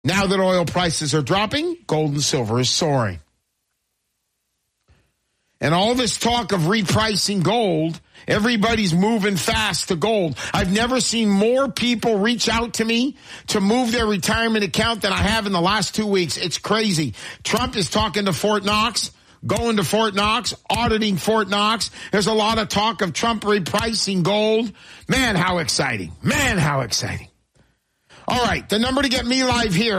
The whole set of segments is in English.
Now that oil prices are dropping, gold and silver is soaring. And all this talk of repricing gold, everybody's moving fast to gold. I've never seen more people reach out to me to move their retirement account than I have in the last 2 weeks. It's crazy. Trump is talking to Fort Knox, going to Fort Knox, auditing Fort Knox. There's a lot of talk of Trump repricing gold. Man, how exciting. Man, how exciting. All right, the number to get me live here,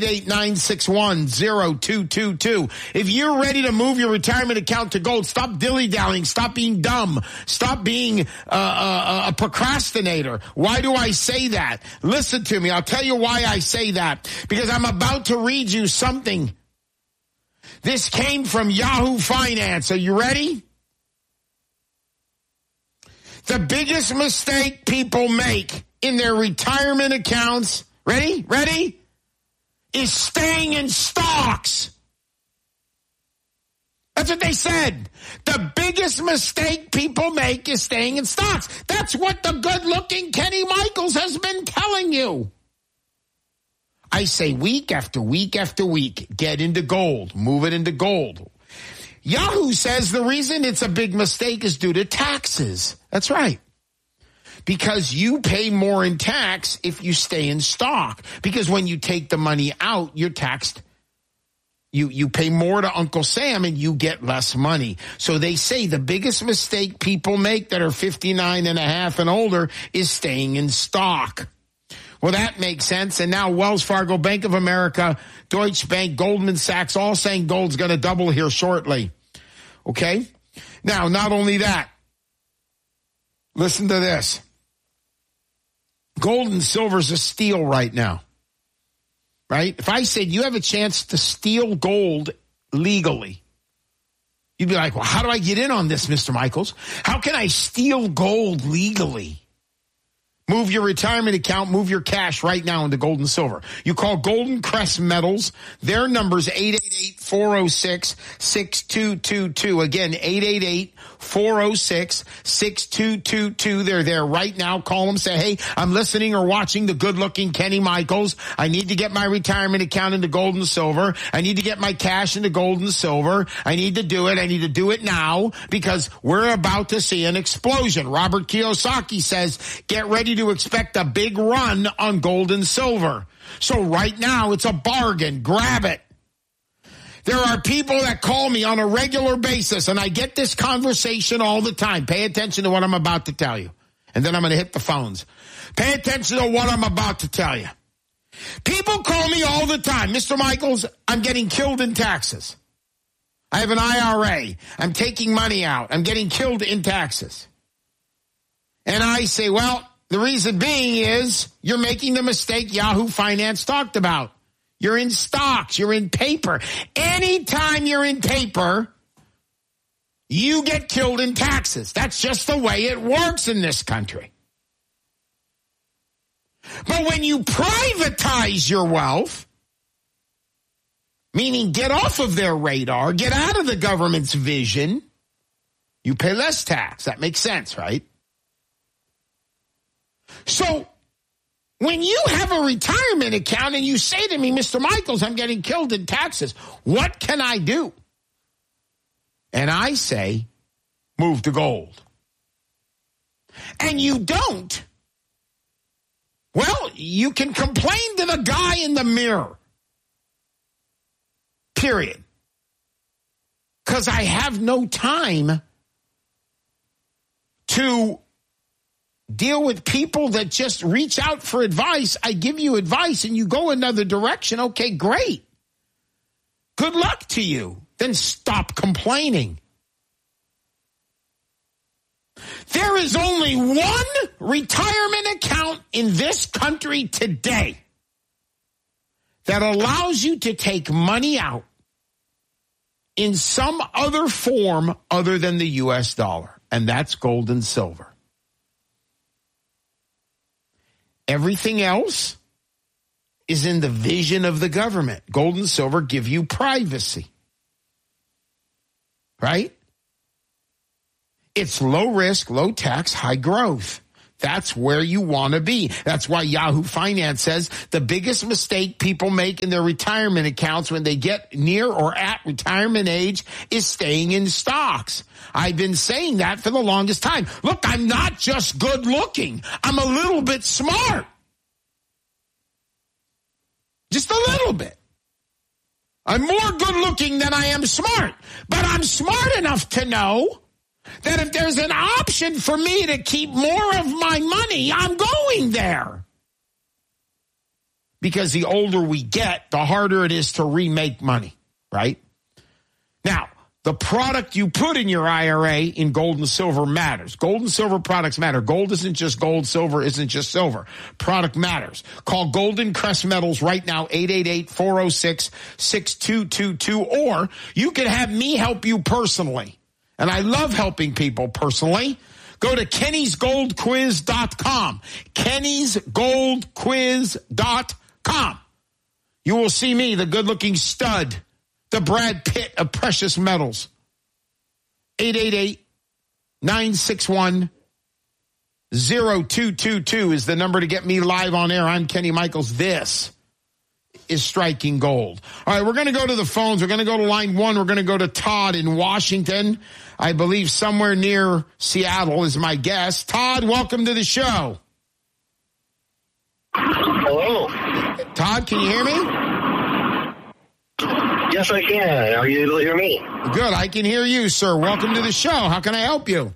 888-961-0222. If you're ready to move your retirement account to gold, stop dilly-dallying, stop being dumb, stop being a procrastinator. Why do I say that? Listen to me. I'll tell you why I say that. Because I'm about to read you something. This came from Yahoo Finance. Are you ready? The biggest mistake people make in their retirement accounts, ready, is staying in stocks. That's what they said. The biggest mistake people make is staying in stocks. That's what the good-looking Kenny Michaels has been telling you. I say week after week after week, get into gold, move it into gold. Yahoo says the reason it's a big mistake is due to taxes. That's right. Because you pay more in tax if you stay in stock. Because when you take the money out, you're taxed. You pay more to Uncle Sam and you get less money. So they say the biggest mistake people make that are 59 and a half and older is staying in stock. Well, that makes sense. And now Wells Fargo, Bank of America, Deutsche Bank, Goldman Sachs, all saying gold's going to double here shortly. Okay? Now, not only that, listen to this. Gold and silver's a steal right now, right? If I said you have a chance to steal gold legally, you'd be like, well, how do I get in on this, Mr. Michaels? How can I steal gold legally? Move your retirement account, move your cash right now into gold and silver. You call Golden Crest Metals. Their number's 888-406-6222. Again, 888-406-6222. They're there right now. Call them, say, hey, I'm listening or watching the good-looking Kenny Michaels. I need to get my retirement account into gold and silver. I need to get my cash into gold and silver. I need to do it. I need to do it now because we're about to see an explosion. Robert Kiyosaki says, get ready to expect a big run on gold and silver. So right now, it's a bargain. Grab it. There are people that call me on a regular basis, and I get this conversation all the time. Pay attention to what I'm about to tell you. And then I'm going to hit the phones. Pay attention to what I'm about to tell you. People call me all the time. Mr. Michaels, I'm getting killed in taxes. I have an IRA. I'm taking money out. I'm getting killed in taxes. And I say, well, the reason being is you're making the mistake Yahoo Finance talked about. You're in stocks. You're in paper. Anytime you're in paper, you get killed in taxes. That's just the way it works in this country. But when you privatize your wealth, meaning get off of their radar, get out of the government's vision, you pay less tax. That makes sense, right? So when you have a retirement account and you say to me, Mr. Michaels, I'm getting killed in taxes, what can I do? And I say, move to gold. And you don't. Well, you can complain to the guy in the mirror. Period. Because I have no time to deal with people that just reach out for advice. I give you advice and you go another direction. Okay, great. Good luck to you. Then stop complaining. There is only one retirement account in this country today that allows you to take money out in some other form other than the U.S. dollar, and that's gold and silver. Everything else is in the vision of the government. Gold and silver give you privacy. Right? It's low risk, low tax, high growth. That's where you want to be. That's why Yahoo Finance says the biggest mistake people make in their retirement accounts when they get near or at retirement age is staying in stocks. I've been saying that for the longest time. Look, I'm not just good looking. I'm a little bit smart. Just a little bit. I'm more good looking than I am smart. But I'm smart enough to know that if there's an option for me to keep more of my money, I'm going there. Because the older we get, the harder it is to remake money, right? Now, the product you put in your IRA in gold and silver matters. Gold and silver products matter. Gold isn't just gold. Silver isn't just silver. Product matters. Call Golden Crest Metals right now, 888-406-6222, or you can have me help you personally. And I love helping people personally. Go to Kenny'sGoldQuiz.com. Kenny'sGoldQuiz.com. You will see me, the good-looking stud, the Brad Pitt of precious metals. 888-961-0222 is the number to get me live on air. I'm Kenny Michaels. This is Striking Gold. All right, we're going to go to the phones. We're going to go to line one. We're going to go to Todd in Washington. I believe somewhere near Seattle is my guess. Todd, welcome to the show. Hello. Todd, can you hear me? Yes, I can. Are you able to hear me? Good. I can hear you, sir. Welcome to the show. How can I help you?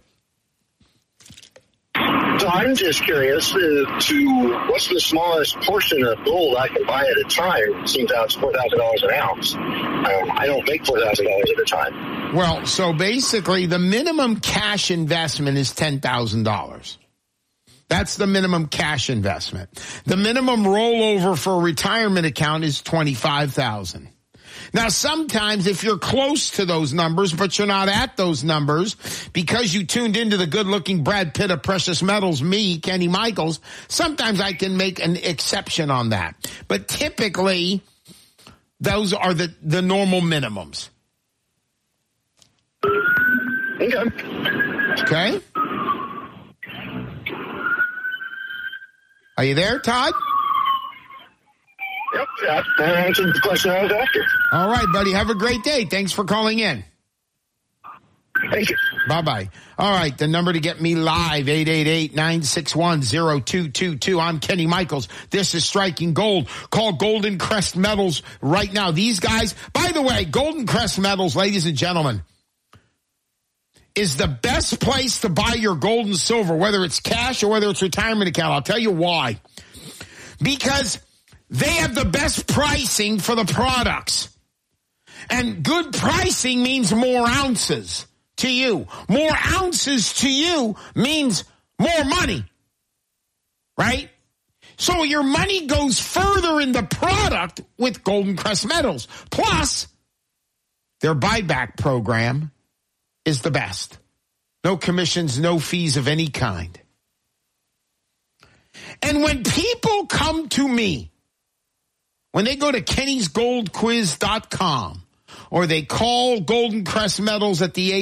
So I'm just curious to what's the smallest portion of gold I can buy at a time? It seems out it's $4,000 an ounce. I don't make $4,000 at a time. Well, so basically the minimum cash investment is $10,000. That's the minimum cash investment. The minimum rollover for a retirement account is $25,000. Now, sometimes if you're close to those numbers, but you're not at those numbers because you tuned into the good-looking Brad Pitt of precious metals, me, Kenny Michaels, sometimes I can make an exception on that. But typically, those are the normal minimums. Okay? Are you there, Todd? Yep, that answered the question I was after. All right, buddy. Have a great day. Thanks for calling in. Thank you. Bye-bye. All right, the number to get me live, 888-961-0222. I'm Kenny Michaels. This is Striking Gold. Call Golden Crest Metals right now. These guys, by the way, Golden Crest Metals, ladies and gentlemen, is the best place to buy your gold and silver, whether it's cash or whether it's retirement account. I'll tell you why. Because they have the best pricing for the products. And good pricing means more ounces to you. More ounces to you means more money. Right? So your money goes further in the product with Golden Crest Metals. Plus, their buyback program is the best. No commissions, no fees of any kind. And when people come to me, when they go to Kenny'sGoldQuiz.com or they call Golden Crest Metals at the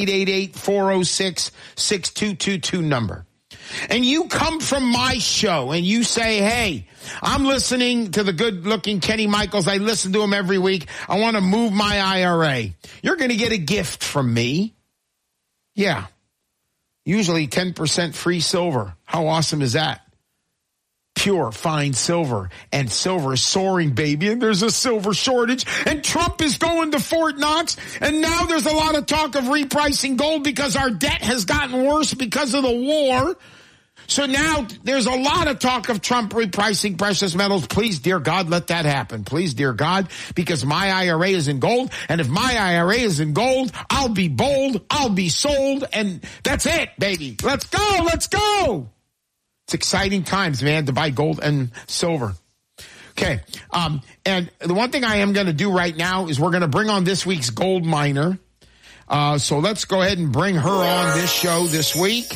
888-406-6222 number, and you come from my show and you say, hey, I'm listening to the good-looking Kenny Michaels. I listen to him every week. I want to move my IRA. You're going to get a gift from me. Yeah. Usually 10% free silver. How awesome is that? Pure, fine silver. And silver is soaring, baby. And there's a silver shortage. And Trump is going to Fort Knox. And now there's a lot of talk of repricing gold because our debt has gotten worse because of the war. So now there's a lot of talk of Trump repricing precious metals. Please, dear God, let that happen. Please, dear God, because my IRA is in gold. And if my IRA is in gold, I'll be bold. I'll be sold. And that's it, baby. Let's go. Let's go. It's exciting times, man, to buy gold and silver. Okay. And the one thing I am going to do right now is we're going to bring on this week's gold miner. So let's go ahead and bring her on this show this week.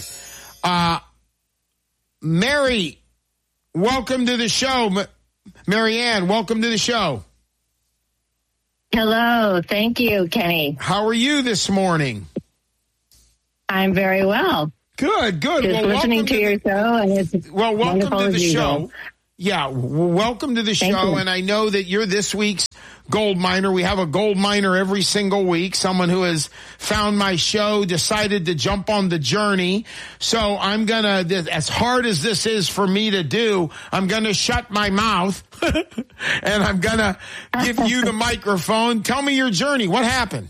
Mary, welcome to the show. Mary Ann, welcome to the show. Hello. Thank you, Kenny. How are you this morning? I'm very well. Good. Just listening to your show, and it's welcome to the usual. show. Yeah, welcome to the Thank show, you. and I know that you're this week's gold miner. We have a gold miner every single week, someone who has found my show, decided to jump on the journey. So I'm gonna, as hard as this is for me to do, I'm gonna shut my mouth, and I'm gonna give you the microphone. Tell me your journey. What happened?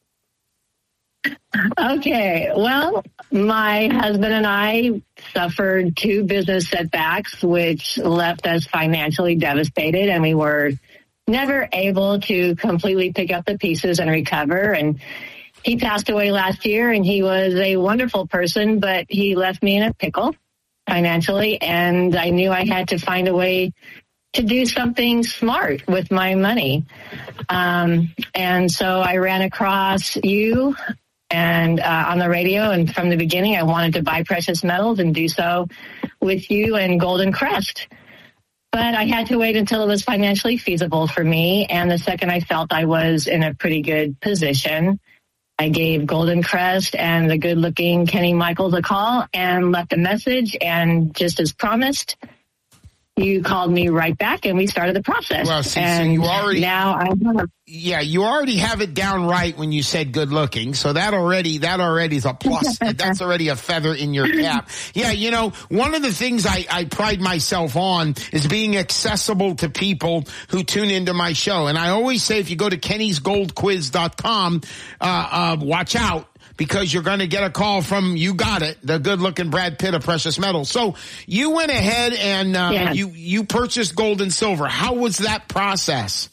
Okay. Well, my husband and I suffered 2 business setbacks, which left us financially devastated, and we were never able to completely pick up the pieces and recover. And he passed away last year, and he was a wonderful person, but he left me in a pickle financially, and I knew I had to find a way to do something smart with my money. And so I ran across you and on the radio, and from the beginning I wanted to buy precious metals and do so with you and Golden Crest. But I had to wait until it was financially feasible for me, and the second I felt I was in a pretty good position, I gave Golden Crest and the good-looking Kenny Michaels a call and left a message, and just as promised, you called me right back, and we started the process. Well, see, and so you already, now I have. Yeah, you already have it down right when you said good looking. So that already is a plus. That's already a feather in your cap. Yeah, you know, one of the things I pride myself on is being accessible to people who tune into my show. And I always say, if you go to kennysgoldquiz.com, watch out, because you're going to get a call from, you got it, the good-looking Brad Pitt of precious metals. So you went ahead and you purchased gold and silver. How was that process?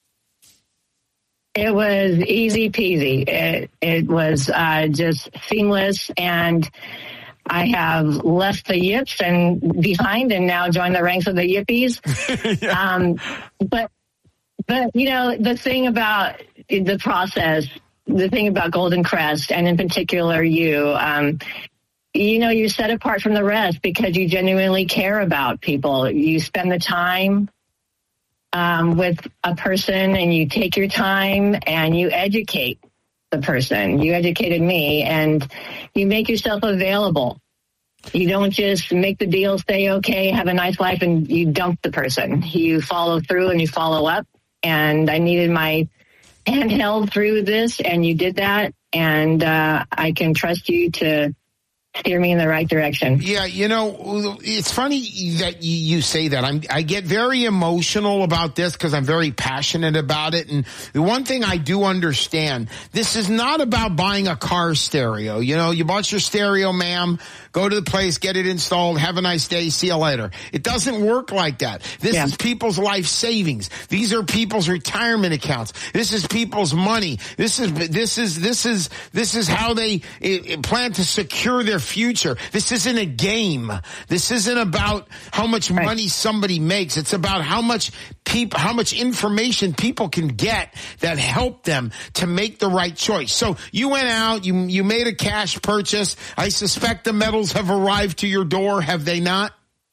It was easy peasy. It was just seamless, and I have left the yips and behind, and now joined the ranks of the yippies. But you know, the thing about the process. The thing about Golden Crest, and in particular you, you know, you're set apart from the rest because you genuinely care about people. You spend the time with a person, and you take your time and you educate the person. You educated me, and you make yourself available. You don't just make the deal, say, okay, have a nice life, and you dump the person. You follow through and you follow up. And I needed my handheld through this, and you did that, and I can trust you to steer me in the right direction. Yeah, you know, it's funny that you say that. I get very emotional about this because I'm very passionate about it. And the one thing I do understand, this is not about buying a car stereo. You know, you bought your stereo, ma'am, go to the place, get it installed, have a nice day, see you later. It doesn't work like that. This is people's life savings. These are people's retirement accounts. This is people's money. This is how they plan to secure their future. This isn't a game. This isn't about how much money somebody makes. It's about how much information people can get that help them to make the right choice. So you went out, you made a cash purchase. I suspect the metals have arrived to your door, have they not?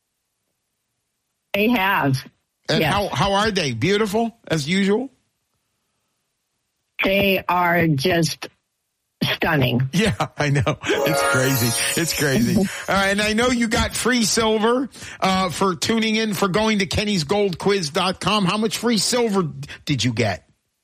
They have. And how are they? Beautiful as usual? They are just stunning. Yeah, I know. It's crazy. All right, and I know you got free silver for tuning in, for going to kennysgoldquiz.com. How much free silver did you get?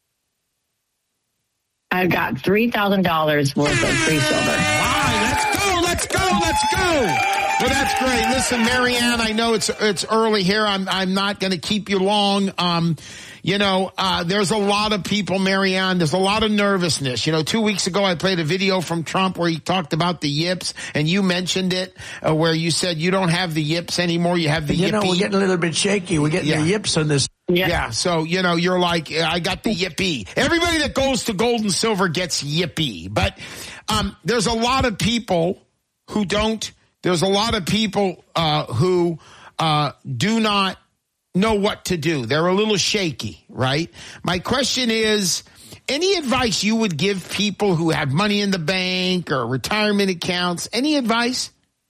I've got $3,000 worth of free silver. Wow, let's go. Well, that's great. Listen, Marianne, I know it's early here. I'm not going to keep you long. You know, there's a lot of people, Marianne, there's a lot of nervousness. You know, 2 weeks ago I played a video from Trump where he talked about the yips, and you mentioned it, where you said you don't have the yips anymore, you have the yippee. You know, we're getting a little bit shaky. We're getting the yips on this. Yeah, so, you know, you're like, I got the yippee. Everybody that goes to gold and silver gets yippee. But there's a lot of people who don't. There's a lot of people who do not know what to do. They're a little shaky, right? My question is, any advice you would give people who have money in the bank or retirement accounts? Any advice?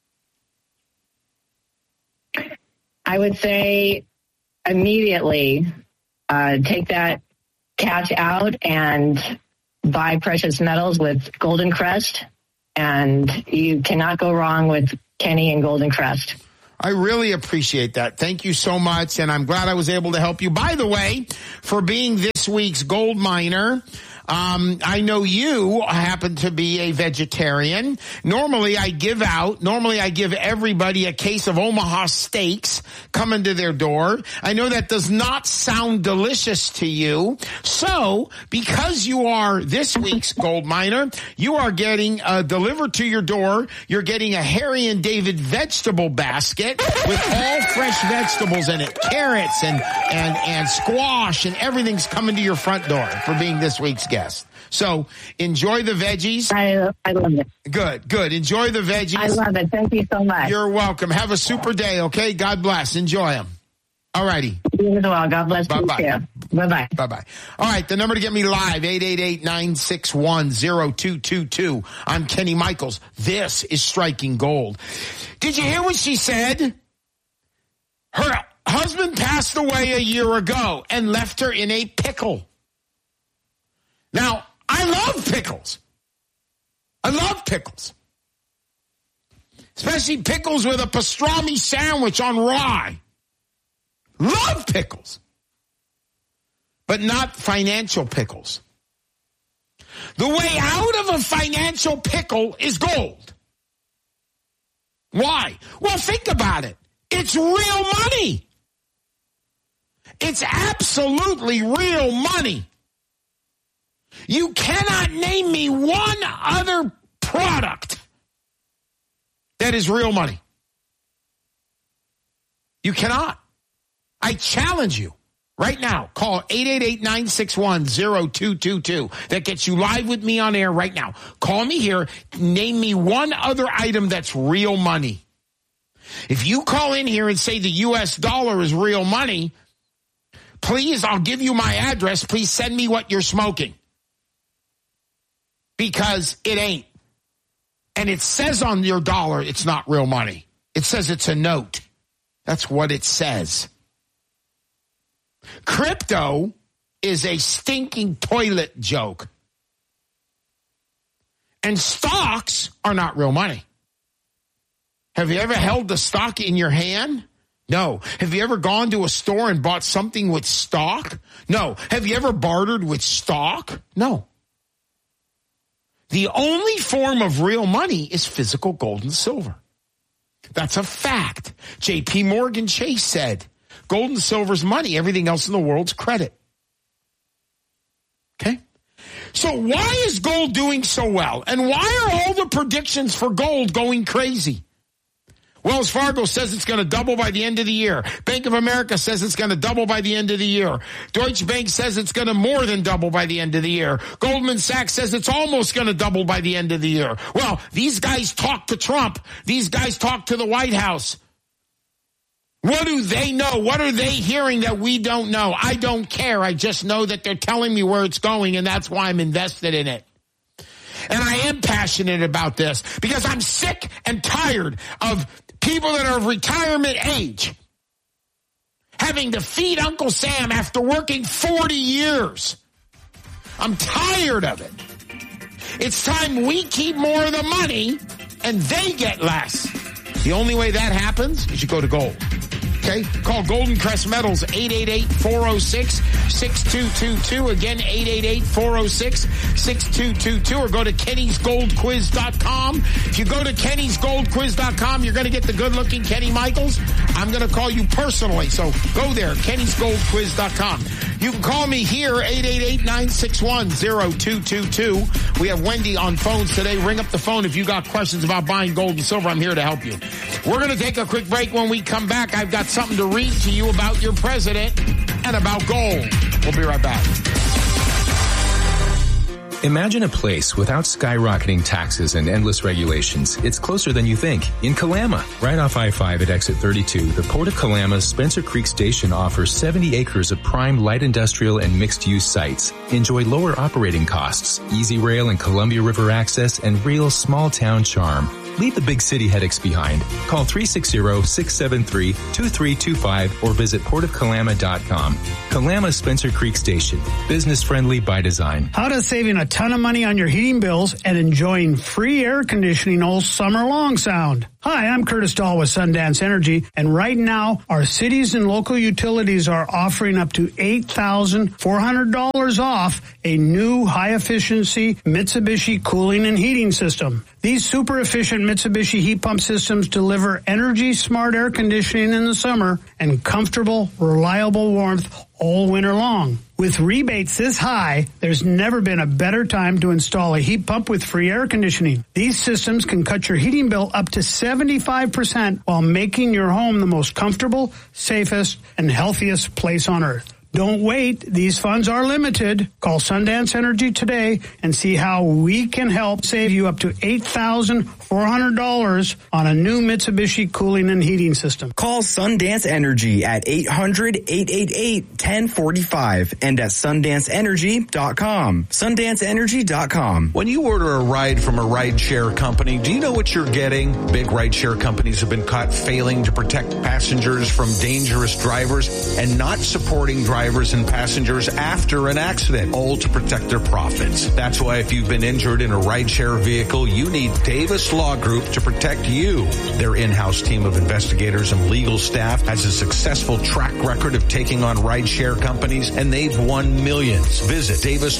I would say immediately take that cash out and buy precious metals with Golden Crest. And you cannot go wrong with Kenny and Golden Crest. I really appreciate that. Thank you so much, and I'm glad I was able to help you. By the way, for being this week's gold miner, I know you happen to be a vegetarian. Normally I give everybody a case of Omaha steaks coming to their door. I know that does not sound delicious to you. So, because you are this week's gold miner, you are getting delivered to your door. You're getting a Harry and David vegetable basket with all fresh vegetables in it. Carrots and squash and everything's coming to your front door for being this week's guest. So enjoy the veggies. I love it. Good. Enjoy the veggies. I love it. Thank you so much. You're welcome. Have a super day, okay? God bless. Enjoy them. All righty. You as well. God bless Bye-bye. you too. Bye-bye. Bye-bye. All right, the number to get me live, 888-961-0222. I'm Kenny Michaels. This is Striking Gold. Did you hear what she said? Her husband passed away a year ago and left her in a pickle. Now, I love pickles. Especially pickles with a pastrami sandwich on rye. Love pickles. But not financial pickles. The way out of a financial pickle is gold. Why? Well, think about it. It's real money. It's absolutely real money. You cannot name me one other product that is real money. You cannot. I challenge you right now. Call 888-961-0222. That gets you live with me on air right now. Call me here. Name me one other item that's real money. If you call in here and say the U.S. dollar is real money, please, I'll give you my address. Please send me what you're smoking. Because it ain't. And it says on your dollar it's not real money. It says it's a note. That's what it says. Crypto is a stinking toilet joke. And stocks are not real money. Have you ever held the stock in your hand? No. Have you ever gone to a store and bought something with stock? No. Have you ever bartered with stock? No. The only form of real money is physical gold and silver. That's a fact. J.P. Morgan Chase said, gold and silver's money. Everything else in the world's credit. Okay? So why is gold doing so well? And why are all the predictions for gold going crazy? Wells Fargo says it's going to double by the end of the year. Bank of America says it's going to double by the end of the year. Deutsche Bank says it's going to more than double by the end of the year. Goldman Sachs says it's almost going to double by the end of the year. Well, these guys talk to Trump. These guys talk to the White House. What do they know? What are they hearing that we don't know? I don't care. I just know that they're telling me where it's going, and that's why I'm invested in it. And I am passionate about this because I'm sick and tired of people that are of retirement age having to feed Uncle Sam after working 40 years. I'm tired of it. It's time we keep more of the money and they get less. The only way that happens is you go to gold. Okay? Call Golden Crest Metals, 888-406-6222. Again, 888-406-6222. Or go to Kenny'sGoldQuiz.com. If you go to Kenny'sGoldQuiz.com, you're going to get the good-looking Kenny Michaels. I'm going to call you personally. So go there, Kenny'sGoldQuiz.com. You can call me here, 888-961-0222. We have Wendy on phones today. Ring up the phone if you got questions about buying gold and silver. I'm here to help you. We're going to take a quick break. When we come back, I've got something to read to you about your president and about gold. We'll be right back. Imagine a place without skyrocketing taxes and endless regulations. It's closer than you think. In Kalama, right off I-5 at exit 32, the Port of Kalama's Spencer Creek Station offers 70 acres of prime light industrial and mixed-use sites. Enjoy lower operating costs, easy rail and Columbia River access, and real small-town charm. Leave the big city headaches behind. Call 360-673-2325 or visit portofkalama.com. Kalama Spencer Creek Station. Business friendly by design. How does saving a ton of money on your heating bills and enjoying free air conditioning all summer long sound? Hi, I'm Curtis Dahl with Sundance Energy, and right now, our cities and local utilities are offering up to $8,400 off a new high-efficiency Mitsubishi cooling and heating system. These super-efficient Mitsubishi heat pump systems deliver energy-smart air conditioning in the summer and comfortable, reliable warmth all winter long. With rebates this high, there's never been a better time to install a heat pump with free air conditioning. These systems can cut your heating bill up to 75% while making your home the most comfortable, safest, and healthiest place on earth. Don't wait. These funds are limited. Call Sundance Energy today and see how we can help save you up to $8,400 on a new Mitsubishi cooling and heating system. Call Sundance Energy at 800-888-1045 and at sundanceenergy.com. Sundanceenergy.com. When you order a ride from a rideshare company, do you know what you're getting? Big rideshare companies have been caught failing to protect passengers from dangerous drivers and not supporting drivers and passengers after an accident, all to protect their profits. That's why if you've been injured in a rideshare vehicle, you need Davis Law Group to protect you. Their in-house team of investigators and legal staff has a successful track record of taking on rideshare companies, and they've won millions. Visit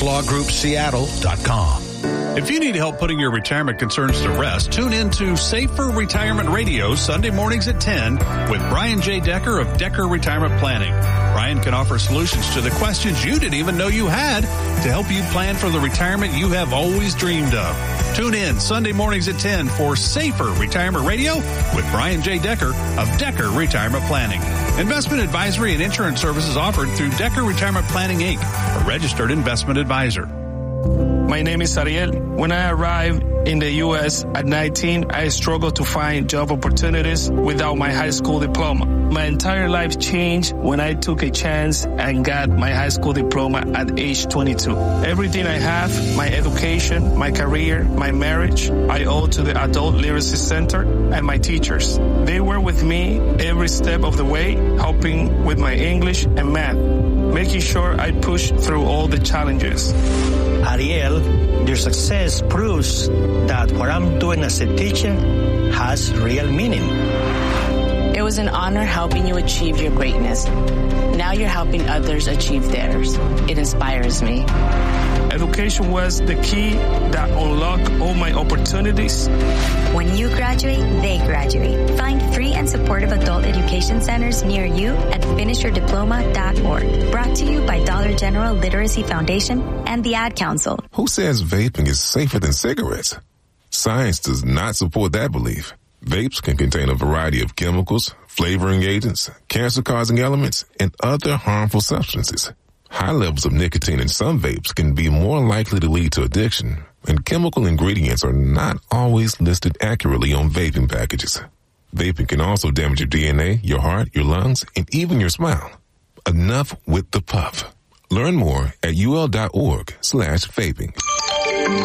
DavisLawGroupSeattle.com. If you need help putting your retirement concerns to rest, tune in to Safer Retirement Radio Sunday mornings at 10 with Brian J. Decker of Decker Retirement Planning. Brian can offer solutions to the questions you didn't even know you had to help you plan for the retirement you have always dreamed of. Tune in Sunday mornings at 10 for Safer Retirement Radio with Brian J. Decker of Decker Retirement Planning. Investment advisory and insurance services offered through Decker Retirement Planning, Inc., a registered investment advisor. My name is Ariel. When I arrived in the U.S. at 19, I struggled to find job opportunities without my high school diploma. My entire life changed when I took a chance and got my high school diploma at age 22. Everything I have, my education, my career, my marriage, I owe to the Adult Literacy Center and my teachers. They were with me every step of the way, helping with my English and math, making sure I pushed through all the challenges. Ariel, your success proves that what I'm doing as a teacher has real meaning. It was an honor helping you achieve your greatness. Now you're helping others achieve theirs. It inspires me. Education was the key that unlocked all my opportunities. When you graduate, they graduate. Find free and supportive adult education centers near you at finishyourdiploma.org. Brought to you by Dollar General Literacy Foundation and the Ad Council. Who says vaping is safer than cigarettes? Science does not support that belief. Vapes can contain a variety of chemicals, flavoring agents, cancer-causing elements, and other harmful substances. High levels of nicotine in some vapes can be more likely to lead to addiction, and chemical ingredients are not always listed accurately on vaping packages. Vaping can also damage your DNA, your heart, your lungs, and even your smile. Enough with the puff. Learn more at ul.org/vaping.